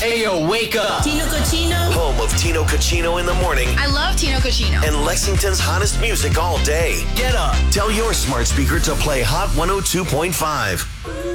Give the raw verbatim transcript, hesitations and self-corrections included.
Hey, yo, wake up. Tino Cochino. Home of Tino Cochino in the morning. I love Tino Cochino. And Lexington's hottest music all day. Get up. Tell your smart speaker to play Hot one oh two point five.